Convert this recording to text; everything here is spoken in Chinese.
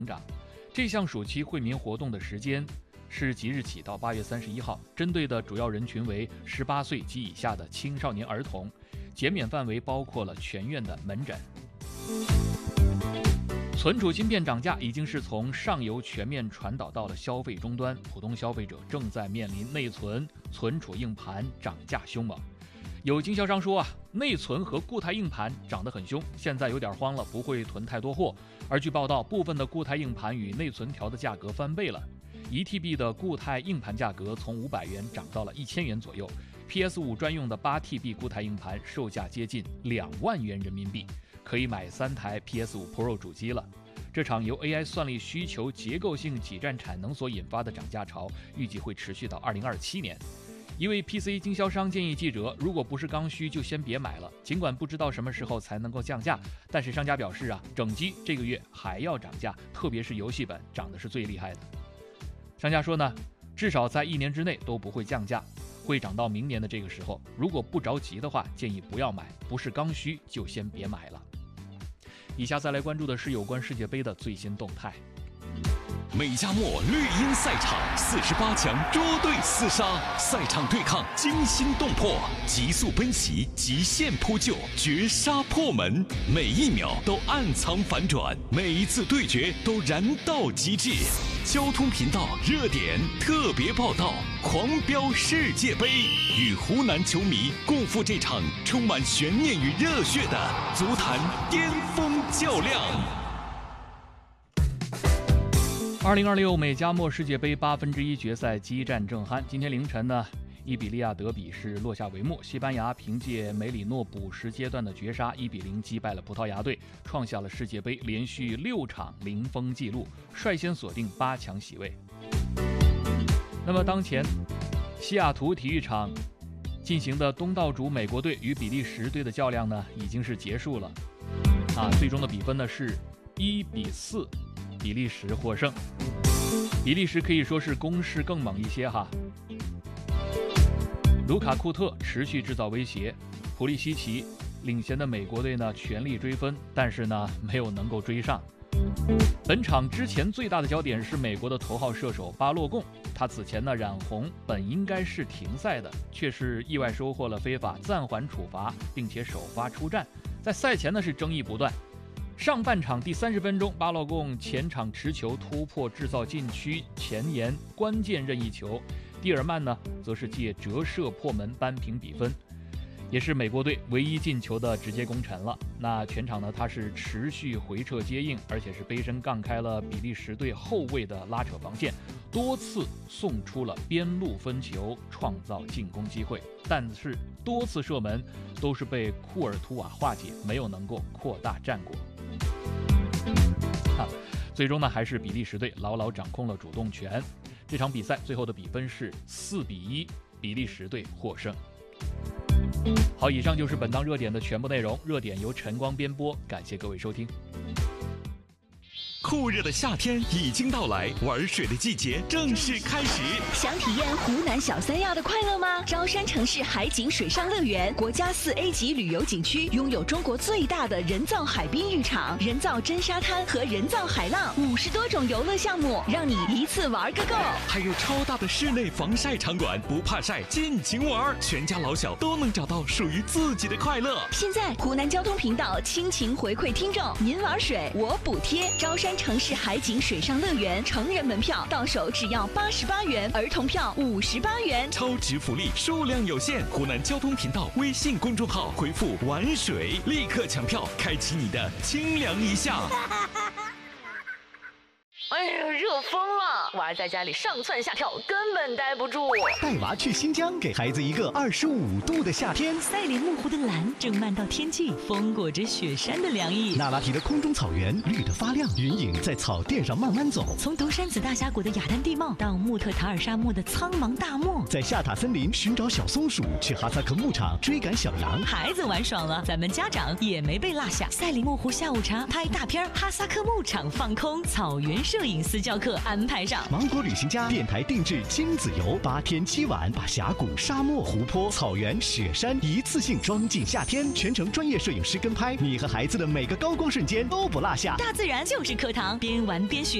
长。这项暑期惠民活动的时间是即日起到8月31号，针对的主要人群为18岁及以下的青少年儿童，减免范围包括了全院的门诊。存储芯片涨价已经是从上游全面传导到了消费终端，普通消费者正在面临内存、存储硬盘涨价凶猛。有经销商说内存和固态硬盘涨得很凶，现在有点慌了，不会囤太多货。而据报道，部分的固态硬盘与内存条的价格翻倍了，1TB 的固态硬盘价格从500元涨到了1000元左右。PS5 专用的8TB 固态硬盘售价接近2万元人民币，可以买3台 PS5 Pro 主机了。这场由 AI 算力需求结构性挤占产能所引发的涨价潮，预计会持续到2027年。一位 PC 经销商建议记者，如果不是刚需就先别买了。尽管不知道什么时候才能够降价，但是商家表示整机这个月还要涨价，特别是游戏本涨的是最厉害的。商家说至少在1年之内都不会降价，会涨到明年的这个时候。如果不着急的话，建议不要买，不是刚需就先别买了。以下再来关注的是有关世界杯的最新动态。 美加墨绿茵赛场48强捉对厮杀，赛场对抗惊心动魄，急速奔袭，极限扑救，绝杀破门，每一秒都暗藏反转，每一次对决都燃到极致。交通频道热点特别报道，狂飙世界杯，与湖南球迷共赴这场充满悬念与热血的足坛巅峰较量。 2026美加墨世界杯1/8决赛激战正酣。今天凌晨伊比利亚德比是落下帷幕，西班牙凭借梅里诺补时阶段的绝杀1-0击败了葡萄牙队，创下了世界杯连续6场零封纪录，率先锁定8强席位。那么当前西雅图体育场进行的东道主美国队与比利时队的较量已经是结束了最终的比分是1-4，比利时获胜。比利时可以说是攻势更猛一些卢卡库特持续制造威胁，普利西奇领衔的美国队全力追分，但是没有能够追上。本场之前最大的焦点是美国的头号射手巴洛贡，他此前染红，本应该是停赛的，却是意外收获了非法暂缓处罚，并且首发出战。在赛前是争议不断。上半场第30分钟，巴洛贡前场持球突破制造禁区前沿关键任意球，蒂尔曼则是借折射破门扳平比分，也是美国队唯一进球的直接功臣了。那全场他是持续回撤接应，而且是背身杠开了比利时队后卫的拉扯防线，多次送出了边路分球，创造进攻机会，但是多次射门都是被库尔图瓦化解，没有能够扩大战果。最终还是比利时队牢牢掌控了主动权。这场比赛最后的比分是4-1，比利时队获胜。好，以上就是本档热点的全部内容。热点由晨光编播，感谢各位收听。 酷热的夏天已经到来，玩水的季节正式开始。 想体验湖南小三亚的快乐吗？昭山城市海景水上乐园，国家4A 级旅游景区，拥有中国最大的人造海滨浴场、人造真沙滩和人造海浪，50多种游乐项目，让你一次玩个够。 还有超大的室内防晒场馆，不怕晒，尽情玩，全家老小都能找到属于自己的快乐。 现在湖南交通频道倾情回馈听众，您玩水我补贴。昭山城市海景水上乐园成人门票到手只要88元，儿童票58元， 超值福利，数量有限。湖南交通频道微信公众号回复玩水，立刻抢票，开启你的清凉一夏。 哎呀，热疯了！娃在家里上蹿下跳，根本待不住。 带娃去新疆，给孩子一个25度的夏天。 赛里木湖的蓝正漫到天际，风裹着雪山的凉意。 那拉提的空中草原绿得发亮，云影在草甸上慢慢走。 从独山子大峡谷的雅丹地貌到穆特塔尔沙漠的苍茫大漠， 在夏塔森林寻找小松鼠，去哈萨克牧场追赶小羊。 孩子玩爽了，咱们家长也没被落下。赛里木湖下午茶拍大片，哈萨克牧场放空，草原摄影私教课。 客安排上。 芒果旅行家电台定制亲子游，8天7晚，把峡谷、沙漠、湖泊、草原、雪山一次性装进夏天，全程专业摄影师跟拍，你和孩子的每个高光瞬间都不落下。 大自然就是课堂，边玩边学。